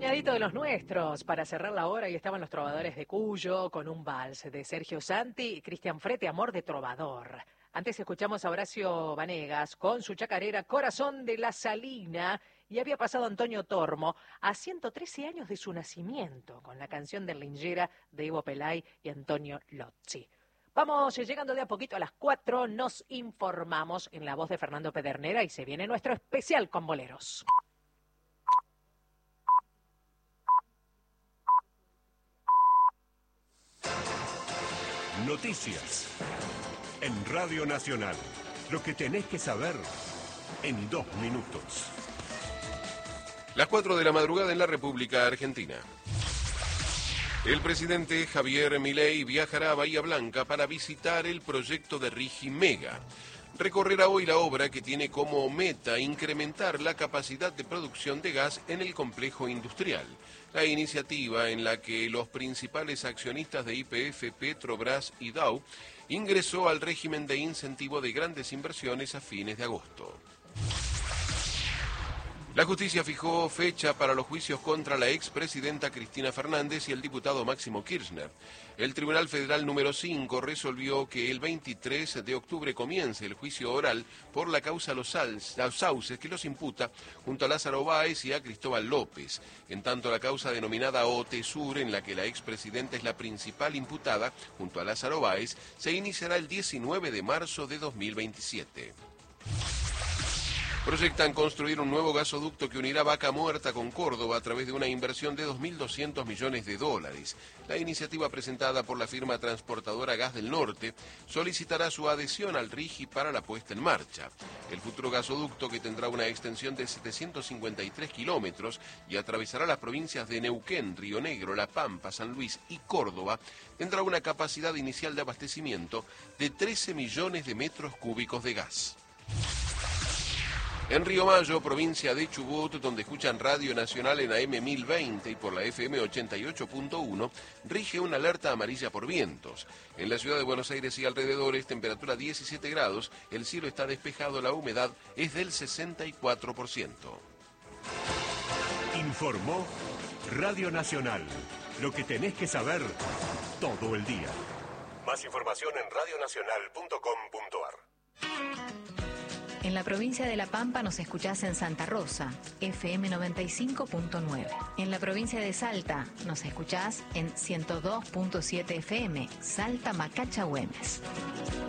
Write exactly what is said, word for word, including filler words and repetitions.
Peinadito de los nuestros para cerrar la hora y estaban los trovadores de Cuyo con un vals de Sergio Santi y Cristian Frete, Amor de Trovador. Antes escuchamos a Horacio Vanegas con su chacarera Corazón de la Salina y había pasado Antonio Tormo a ciento trece años de su nacimiento con la canción de Lingera de Ivo Pelay y Antonio Lozzi. Vamos llegando de a poquito a las cuatro, nos informamos en la voz de Fernando Pedernera y se viene nuestro especial con boleros. Noticias en Radio Nacional. Lo que tenés que saber en dos minutos. Las cuatro de la madrugada en la República Argentina. El presidente Javier Milei viajará a Bahía Blanca para visitar el proyecto de Rigi Mega. Recorrerá hoy la obra que tiene como meta incrementar la capacidad de producción de gas en el complejo industrial. La iniciativa, en la que los principales accionistas de Y P F, Petrobras y Dow ingresó al régimen de incentivo de grandes inversiones a fines de agosto. La justicia fijó fecha para los juicios contra la expresidenta Cristina Fernández y el diputado Máximo Kirchner. El Tribunal Federal número cinco resolvió que el veintitrés de octubre comience el juicio oral por la causa Los Sauces que los imputa junto a Lázaro Báez y a Cristóbal López. En tanto, la causa denominada OTESUR, en la que la expresidenta es la principal imputada junto a Lázaro Báez, se iniciará el diecinueve de marzo de dos mil veintisiete. Proyectan construir un nuevo gasoducto que unirá Vaca Muerta con Córdoba a través de una inversión de dos mil doscientos millones de dólares. La iniciativa presentada por la firma transportadora Gas del Norte solicitará su adhesión al RIGI para la puesta en marcha. El futuro gasoducto, que tendrá una extensión de setecientos cincuenta y tres kilómetros y atravesará las provincias de Neuquén, Río Negro, La Pampa, San Luis y Córdoba, tendrá una capacidad inicial de abastecimiento de trece millones de metros cúbicos de gas. En Río Mayo, provincia de Chubut, donde escuchan Radio Nacional en A M mil veinte y por la F M ochenta y ocho punto uno, rige una alerta amarilla por vientos. En la ciudad de Buenos Aires y alrededores, temperatura diecisiete grados, el cielo está despejado, la humedad es del sesenta y cuatro por ciento. Informó Radio Nacional. Lo que tenés que saber todo el día. Más información en radio nacional punto com punto a r. En la provincia de La Pampa nos escuchás en Santa Rosa, F M noventa y cinco punto nueve. En la provincia de Salta nos escuchás en ciento dos punto siete F M, Salta Macacha Güemes.